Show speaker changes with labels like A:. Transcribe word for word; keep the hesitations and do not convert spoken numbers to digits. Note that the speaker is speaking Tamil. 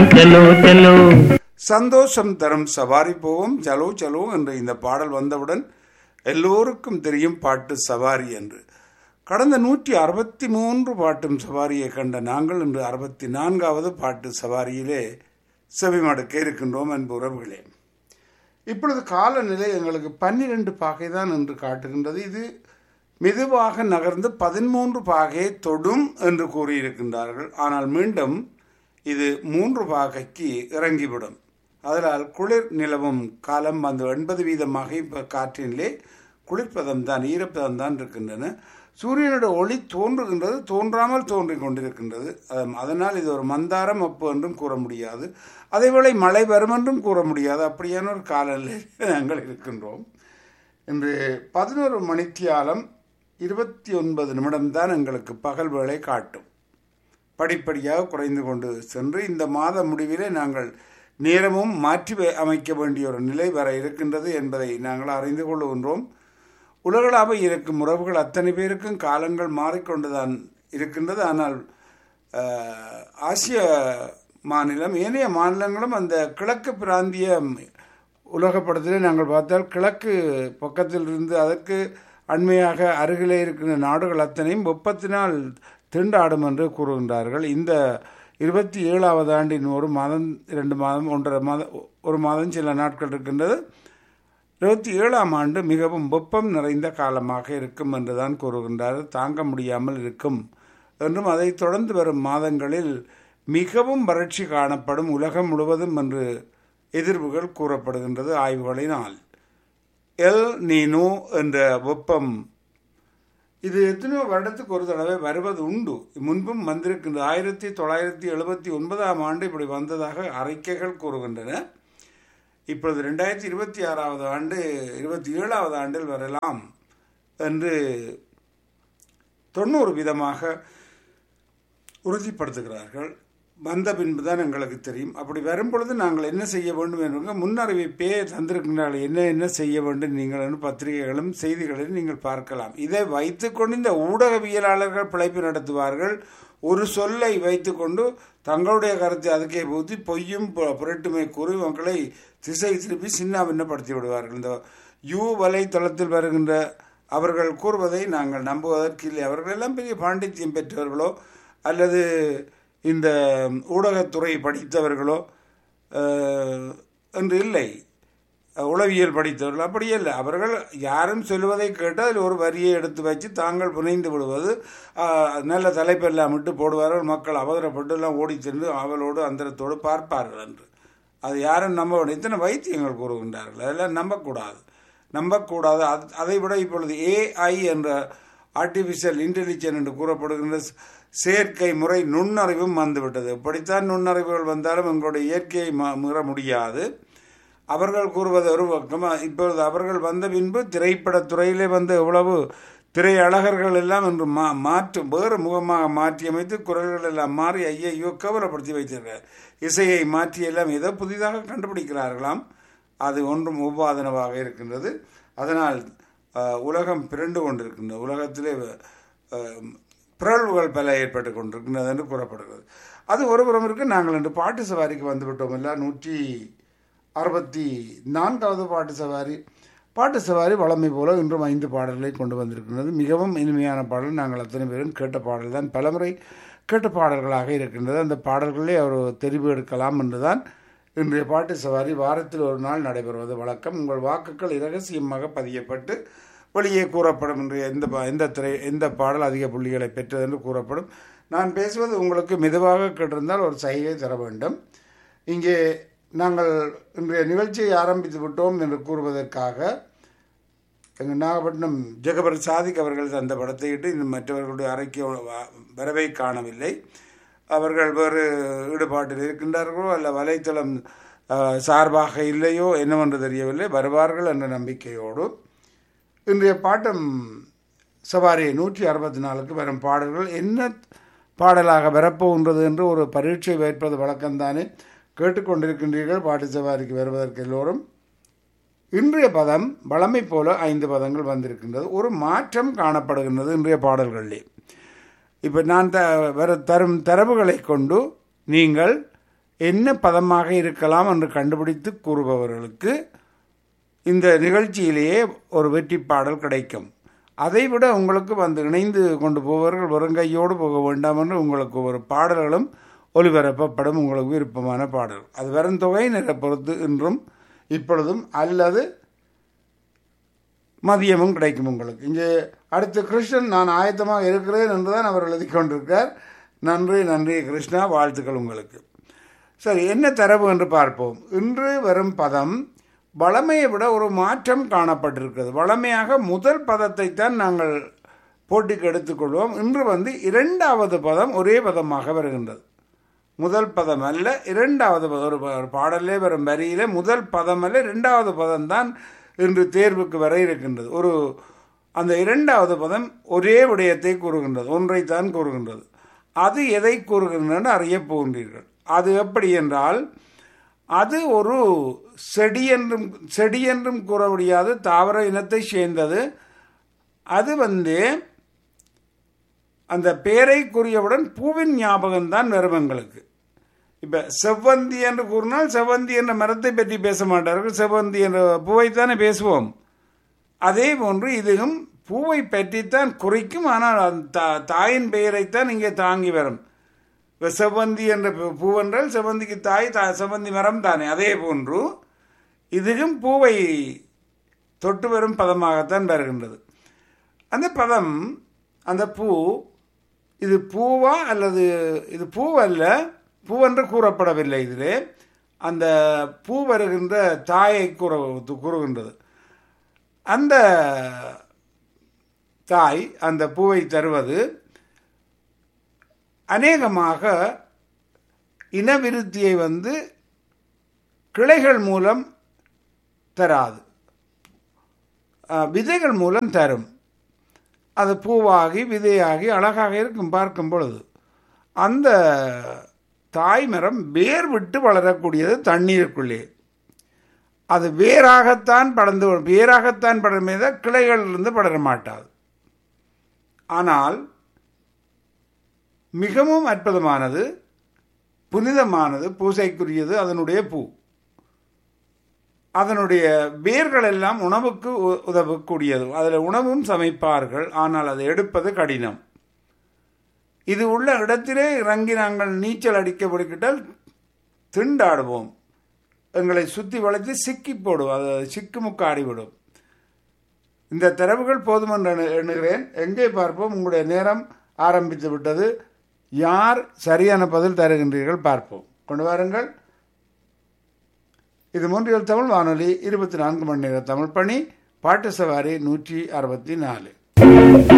A: चलो चलो
B: சந்தோஷம் தரும் சவாரி போவோம் சலோ சலோ என்று இந்த பாடல் வந்தவுடன் எல்லோருக்கும் தெரியும் பாட்டு சவாரி என்று. கடந்த நூற்றி அறுபத்தி மூன்று பாட்டும் சவாரியை கண்ட நாங்கள் இன்று அறுபத்தி நான்காவது பாட்டு சவாரியிலே செவிமடுக்க இருக்கின்றோம் அன்பு உறவுகளே. இப்பொழுது காலநிலை எங்களுக்கு பன்னிரண்டு பாகை தான் என்று காட்டுகின்றது. இது மெதுவாக நகர்ந்து பதிமூன்று பாகையை தொடும் என்று கூறியிருக்கின்றார்கள். ஆனால் மீண்டும் இது மூன்று பாகைக்கு இறங்கிவிடும். அதனால் குளிர் நிலவும் காலம் அந்த எண்பது வீதமாக இப்போ காற்றினிலே குளிர்பதம் தான் ஈரப்பதம் தான் இருக்கின்றன. சூரியனுடைய ஒளி தோன்றுகின்றது, தோன்றாமல் தோன்றிக் கொண்டிருக்கின்றது. அதனால் இது ஒரு மந்தாரம் அப்பு என்றும் கூற முடியாது, அதேவேளை மழை வரும் என்றும் கூற முடியாது. அப்படியான ஒரு காலநிலையில் நாங்கள் இருக்கின்றோம். இன்று பதினோரு மணித்தியாலம் இருபத்தி ஒன்பது நிமிடம்தான் எங்களுக்கு பகல் வேளை காட்டும். படிப்படியாக குறைந்து கொண்டு சென்று இந்த மாத முடிவிலே நாங்கள் நேரமும் மாற்றி அமைக்க வேண்டிய ஒரு நிலை வர இருக்கின்றது என்பதை நாங்கள் அறிந்து கொள்கின்றோம். உலகளாக இருக்கும் உறவுகள் அத்தனை பேருக்கும் காலங்கள் மாறிக்கொண்டுதான் இருக்கின்றது. ஆனால் ஆசிய மாநிலம் ஏனைய மாநிலங்களும் அந்த கிழக்கு பிராந்திய உலகப்படத்திலே நாங்கள் பார்த்தால் கிழக்கு பக்கத்தில் இருந்து அதற்கு அண்மையாக அருகிலே இருக்கின்ற நாடுகள் அத்தனையும் வெப்பத்தினால் திண்டாடும் என்று கூறுகின்றார்கள். இந்த இருபத்தி ஏழாவது ஆண்டின் ஒரு மாதம் இரண்டு மாதம் ஒன்றரை மாதம் ஒரு மாதம் சில நாட்கள் இருக்கின்றது. இருபத்தி ஏழாம் ஆண்டு மிகவும் வெப்பம் நிறைந்த காலமாக இருக்கும் என்றுதான் கூறுகின்றார்கள். தாங்க முடியாமல் இருக்கும் என்றும் அதைத் தொடர்ந்து வரும் மாதங்களில் மிகவும் வறட்சி காணப்படும் உலகம் முழுவதும் என்று எதிர்வுகள் கூறப்படுகின்றது ஆய்வுகளினால். எல் நீனோ என்ற வெப்பம் இது எத்தனையோ வருடத்துக்கு ஒரு தடவை வருவது உண்டு, முன்பும் வந்திருக்கின்றது. ஆயிரத்தி தொள்ளாயிரத்தி எழுபத்தி ஒன்பதாம் ஆண்டு இப்படி வந்ததாக அறிக்கைகள் கூறுகின்றன. இப்பொழுது ரெண்டாயிரத்தி இருபத்தி ஆறாவது ஆண்டு இருபத்தி ஏழாவது ஆண்டில் வரலாம் என்று தொண்ணூறு விதமாக உறுதிப்படுத்துகிறார்கள். வந்த பின்பு தான் எங்களுக்கு தெரியும். அப்படி வரும்பொழுது நாங்கள் என்ன செய்ய வேண்டும் என்று முன்னறிவிப்பே தந்திருக்கின்றார்கள். என்ன என்ன செய்ய வேண்டும் நீங்கள் பத்திரிகைகளும் செய்திகளிலும் நீங்கள் பார்க்கலாம். இதை வைத்துக்கொண்டு இந்த ஊடகவியலாளர்கள் பிழைப்பு நடத்துவார்கள். ஒரு சொல்லை வைத்துக்கொண்டு தங்களுடைய கருத்தை அதுக்கே ஊற்றி பொய்யும் புரட்டுமை கூறி மக்களை திசை திருப்பி சின்ன பின்னப்படுத்தி விடுவார்கள். இந்த யூ வலைத்தளத்தில் வருகின்ற அவர்கள் கூறுவதை நாங்கள் நம்புவதற்கு இல்லை. அவர்கள் எல்லாம் பெரிய பாண்டித்யம் பெற்றவர்களோ அல்லது இந்த ஊடகத்துறை படித்தவர்களோ என்று இல்லை, உளவியல் படித்தவர்கள் அப்படியே இல்லை. அவர்கள் யாரும் சொல்லுவதை கேட்டு அதில் ஒரு வரியை எடுத்து வச்சு தாங்கள் புனைந்து விடுவது, நல்ல தலைப்பெல்லாம் விட்டு போடுவார்கள். மக்கள் அவசரப்பட்டு எல்லாம் ஓடி சென்று அவளோடு அந்தரத்தோடு பார்ப்பார்கள் என்று. அது யாரும் நம்ப இத்தனை வைத்தியங்கள் கூறுகின்றார்கள். அதெல்லாம் நம்பக்கூடாது நம்பக்கூடாது அதை விட இப்பொழுது ஏஐ என்ற ஆர்டிஃபிஷியல் இன்டெலிஜென்ஸ் என்று கூறப்படுகின்ற செயற்கை முறை நுண்ணறிவும் வந்துவிட்டது. இப்படித்தான் நுண்ணறிவுகள் வந்தாலும் எங்களுடைய இயற்கையை மீற முடியாது. அவர்கள் கூறுவது ஒரு பக்கம். இப்பொழுது அவர்கள் வந்த பின்பு திரைப்படத்துறையிலே வந்து எவ்வளவு திரை அழகர்கள் எல்லாம் என்று மா மாற்றும் வேறு முகமாக மாற்றி அமைத்து குரல்கள் எல்லாம் மாறி ஐயையோ கவலைப்படுத்தி வைத்திருக்கிறார். இசையை மாற்றி எல்லாம் ஏதோ புதிதாக கண்டுபிடிக்கிறார்களாம். அது ஒன்றும் உபாதனமாக இருக்கின்றது. அதனால் உலகம் பிறண்டு கொண்டிருக்கின்றது. உலகத்திலே பிறழ்வுகள் பல ஏற்பட்டு கொண்டிருக்கின்றது என்று கூறப்படுகிறது. அது ஒருபுறம் இருக்கு. நாங்கள் இன்று பாட்டு சவாரிக்கு வந்துவிட்டோம். இல்லை நூற்றி அறுபத்தி நான்காவது பாட்டு சவாரி. பாட்டு சவாரி வளமை போல இன்றும் ஐந்து பாடல்களை கொண்டு வந்திருக்கின்றது. மிகவும் இனிமையான பாடல். நாங்கள் அத்தனை பேரும் கேட்ட பாடல் தான், பலமுறை கேட்ட பாடல்களாக இருக்கின்றது. அந்த பாடல்களே அவர் தெரிவு எடுக்கலாம் என்றுதான் இன்றைய பாட்டு சவாரி வாரத்தில் ஒரு நாள் நடைபெறுவது வழக்கம். உங்கள் வாக்குகள் இரகசியமாக பதியப்பட்டு வெளியே கூறப்படும். இன்றைய எந்த எந்த திரை எந்த பாடல் அதிக புள்ளிகளை பெற்றது என்று கூறப்படும். நான் பேசுவது உங்களுக்கு மெதுவாக கேட்டிருந்தால் ஒரு சைகை தர வேண்டும். இங்கே நாங்கள் இன்றைய நிகழ்ச்சியை ஆரம்பித்து விட்டோம் என்று கூறுவதற்காக எங்கள் நாகப்பட்டினம் ஜெகபர் சாதிக் அவர்கள் அந்த படத்தை இட்டு இந்த மற்றவர்களுடைய அறைக்கு வரவை காணவில்லை. அவர்கள் வேறு ஈடுபாட்டில் இருக்கின்றார்களோ அல்ல வலைத்தளம் சார்பாக இல்லையோ என்னவென்று தெரியவில்லை. வருவார்கள் என்ற நம்பிக்கையோடு இன்றைய பாட்டம் சவாரி நூற்றி அறுபத்தி நாலுக்கு வரும் பாடல்கள் என்ன பாடலாக வரப்போகின்றது என்று ஒரு பரீட்சை வைப்பது வழக்கம்தானே. கேட்டுக்கொண்டிருக்கின்றீர்கள் பாட்டு சவாரிக்கு வருவதற்கு எல்லோரும். இன்றைய பதம் வளமை போல ஐந்து பதங்கள் வந்திருக்கின்றது. ஒரு மாற்றம் காணப்படுகின்றது இன்றைய பாடல்களிலே. இப்போ நான் த வர தரும் தரவுகளை கொண்டு நீங்கள் என்ன பதமாக இருக்கலாம் என்று கண்டுபிடித்து கூறுபவர்களுக்கு இந்த நிகழ்ச்சியிலேயே ஒரு வெற்றி பாடல் கிடைக்கும். அதைவிட உங்களுக்கு வந்து இணைந்து கொண்டு போவர்கள் வெறுங்கையோடு போக வேண்டாம் என்று உங்களுக்கு ஒரு பாடல்களும் ஒலிபரப்பப்படும். உங்களுக்கு விருப்பமான பாடல் அது வெறும் தொகை நிற பொறுத்து இன்றும் இப்பொழுதும் அல்லது மதியமும் கிடைக்கும் உங்களுக்கு. இங்கே அடுத்து கிருஷ்ணன் நான் ஆயத்தமாக இருக்கிறேன் என்றுதான் அவர் எழுதி கொண்டிருக்கார். நன்றி நன்றி கிருஷ்ணா, வாழ்த்துக்கள் உங்களுக்கு. சரி, என்ன தரவு என்று பார்ப்போம். இன்று வரும் பதம் வளமையை விட ஒரு மாற்றம் காணப்பட்டிருக்கிறது. வளமையாக முதல் பதத்தை தான் நாங்கள் போட்டிக்கு எடுத்துக்கொள்வோம். இன்று வந்து இரண்டாவது பதம் ஒரே பதமாக வருகின்றது. முதல் பதம் அல்ல, இரண்டாவது ஒரு பாடலே வரும் வரியிலே முதல் பதம் அல்ல, இரண்டாவது பதம் தான் இன்று தேர்வுக்கு வர இருக்கின்றது. ஒரு அந்த இரண்டாவது பதம் ஒரே விடயத்தை கூறுகின்றது, ஒன்றைத்தான் கூறுகின்றது. அது எதை கூறுகின்றன அறிய போகின்றீர்கள். அது எப்படி என்றால், அது ஒரு செடி என்றும் செடி என்றும் கூற முடியாது, தாவர இனத்தை சேர்ந்தது. அது வந்து அந்த பெயரை கூறியவுடன் பூவின் ஞாபகம்தான் வரும் எங்களுக்கு. இப்போ செவ்வந்தி என்று கூறினால் செவ்வந்தி என்ற மரத்தை பற்றி பேச மாட்டார்கள், செவ்வந்தி என்ற பூவைத்தானே பேசுவோம். அதே போன்று இதுவும் பூவை பற்றித்தான் குறிக்கும், ஆனால் அந்த தாயின் பெயரைத்தான் இங்கே தாங்கி வரும். இப்போ செவ்வந்தி என்ற பூவென்றால் செவ்வந்திக்கு தாய் தா செவ்வந்தி மரம் தானே. அதே போன்று இதுவும் பூவை தொட்டு வரும் பதமாகத்தான் வருகின்றது. அந்த பதம், அந்த பூ, இது பூவா அல்லது இது பூவல்ல, பூவென்று கூறப்படவில்லை. இதிலே அந்த பூ வருகின்ற தாயை கூற கூறுகின்றது. அந்த தாய் அந்த பூவை தருவது அநேகமாக இனவிருத்தியை வந்து கிளைகள் மூலம் தராது, விதைகள் மூலம் தரும். அது பூவாகி விதையாகி அழகாக இருக்கும் பார்க்கும் பொழுது. அந்த தாய் மரம் வேர் விட்டு வளரக்கூடியது தண்ணீருக்குள்ளே. அது வேறாகத்தான் படர்ந்து வேறாகத்தான் படருமே தான் கிளைகளிலிருந்து படர மாட்டாது. ஆனால் மிகவும் அற்புதமானது, புனிதமானது, பூசைக்குரியது அதனுடைய பூ. அதனுடைய வேர்கள் எல்லாம் உணவுக்கு உதவக்கூடியது. அதில் உணவும் சமைப்பார்கள், ஆனால் அதை எடுப்பது கடினம். இது உள்ள இடத்திலே இறங்கி நாங்கள் நீச்சல் அடிக்க பிடிக்கிட்டால் திண்டாடுவோம், எங்களை சுற்றி வளைத்து சிக்கி போடும், அது சிக்குமுக்கு ஆடிவிடும். இந்த தரவுகள் போதும் என்று எண்ணுகிறேன். எங்கே பார்ப்போம், உங்களுடைய நேரம் ஆரம்பித்து விட்டது. யார் சரியான பதில் தருகின்றீர்கள் பார்ப்போம். கொண்டு வாருங்கள். இது மூன்றியல் தமிழ் வானொலி, இருபத்தி நான்கு மணி நேர தமிழ் பணி, பாட்டு சவாரி நூற்றி அறுபத்தி நாலு.